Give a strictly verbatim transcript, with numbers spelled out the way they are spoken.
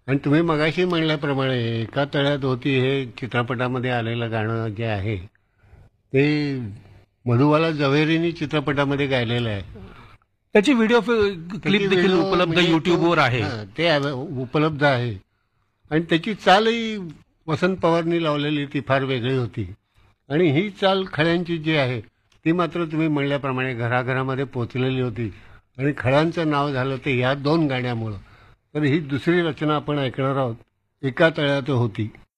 आणि तुम्ही मगाशी म्हणल्याप्रमाणे एका तळ्यात होती हे चित्रपटामध्ये आलेलं गाणं जे आहे ते मधुबाला जव्हेरीनी चित्रपटामध्ये गायलेलं आहे. त्याची व्हिडिओ क्लिप त्याची देखील व्हिडिओ उपलब्ध म्हणजे तो- युट्यूबवर आहे. हां, ते आहे, उपलब्ध आहे. आणि त्याची चालही वसंत पवारनी लावलेली ती फार वेगळी होती. आणि ही चाल खळ्यांची जी आहे ती मात्र तुम्ही म्हणल्याप्रमाणे घराघरामध्ये पोचलेली होती. आणि खळ्यांचं नाव झालं ते ह्या दोन गाण्यामुळं. तर ही दुसरी रचना आपण ऐकणार आहोत, एका तळ्यात होती.